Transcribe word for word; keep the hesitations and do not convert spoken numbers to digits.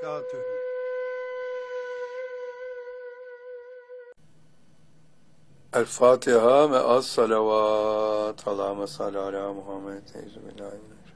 وبركاته. El-Fatiha ve as-salavat. Allahümme salli ala Muhammed. Teyzü billahi.